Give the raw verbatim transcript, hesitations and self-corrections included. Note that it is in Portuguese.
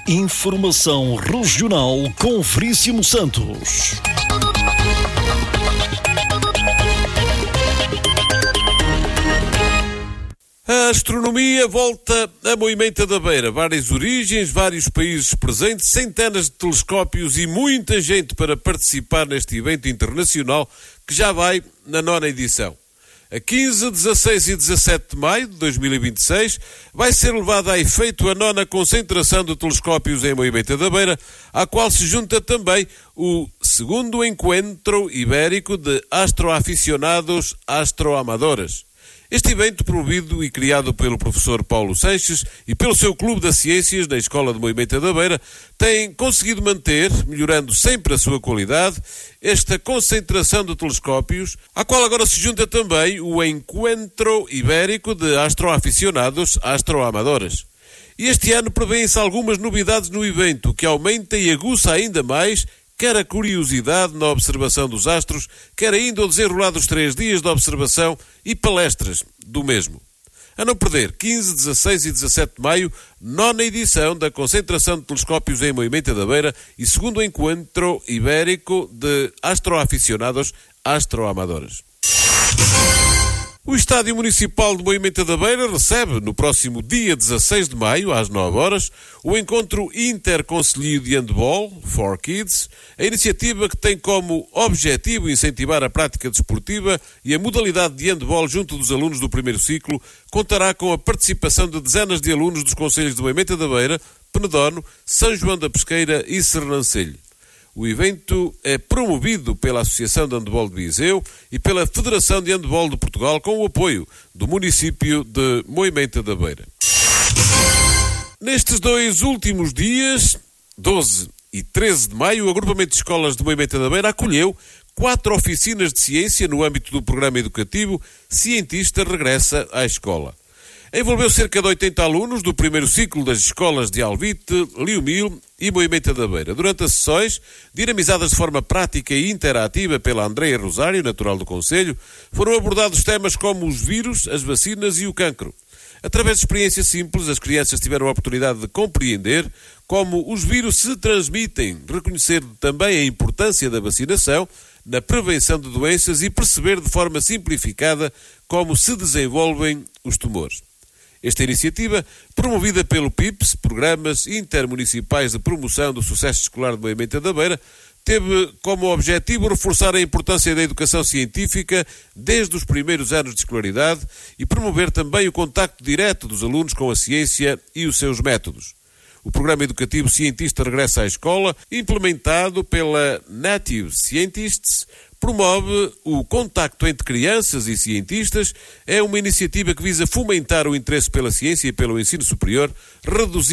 Informação regional com Veríssimo Santos. A astronomia volta a Moimenta da Beira. Várias origens, vários países presentes, centenas de telescópios e muita gente para participar neste evento internacional que já vai na nona edição. A quinze, dezasseis e dezassete de maio de dois mil e vinte e seis vai ser levada a efeito a nona concentração de telescópios em Moimenta da Beira, à qual se junta também o segundo encontro ibérico de astroaficionados astroamadoras. Este evento, promovido e criado pelo professor Paulo Sanches e pelo seu Clube das Ciências na Escola de Moimenta da Beira, tem conseguido manter, melhorando sempre a sua qualidade, esta concentração de telescópios, à qual agora se junta também o Encontro Ibérico de Astroaficionados Astroamadoras. E este ano prevêem-se algumas novidades no evento, que aumenta e aguça ainda mais quer a curiosidade na observação dos astros, quer ainda o desenrolar dos três dias de observação e palestras do mesmo. A não perder, quinze, dezasseis e dezassete de maio, nona edição da concentração de telescópios em Moimenta da Beira e segundo encontro ibérico de astroaficionados astroamadoras. O Estádio Municipal de Moimenta da Beira recebe, no próximo dia dezasseis de maio, às nove horas, o encontro interconcelhio de handball, For Kids, a iniciativa que tem como objetivo incentivar a prática desportiva e a modalidade de handball junto dos alunos do primeiro ciclo, contará com a participação de dezenas de alunos dos concelhos de Moimenta da Beira, Penedono, São João da Pesqueira e Sernancelho. O evento é promovido pela Associação de Handball de Viseu e pela Federação de Handball de Portugal, com o apoio do município de Moimenta da Beira. Nestes dois últimos dias, doze e treze de maio, o agrupamento de escolas de Moimenta da Beira acolheu quatro oficinas de ciência no âmbito do programa educativo Cientista Regressa à Escola. Envolveu cerca de oitenta alunos do primeiro ciclo das escolas de Alvite, Liumil e Moimenta da Beira. Durante as sessões, dinamizadas de forma prática e interativa pela Andreia Rosário, natural do concelho, foram abordados temas como os vírus, as vacinas e o cancro. Através de experiências simples, as crianças tiveram a oportunidade de compreender como os vírus se transmitem, reconhecer também a importância da vacinação na prevenção de doenças e perceber de forma simplificada como se desenvolvem os tumores. Esta iniciativa, promovida pelo P I P S, Programas Intermunicipais de Promoção do Sucesso Escolar de Moimenta da Beira, teve como objetivo reforçar a importância da educação científica desde os primeiros anos de escolaridade e promover também o contacto direto dos alunos com a ciência e os seus métodos. O programa educativo Cientista Regressa à Escola, implementado pela Native Scientists, promove o contacto entre crianças e cientistas. É uma iniciativa que visa fomentar o interesse pela ciência e pelo ensino superior, reduzir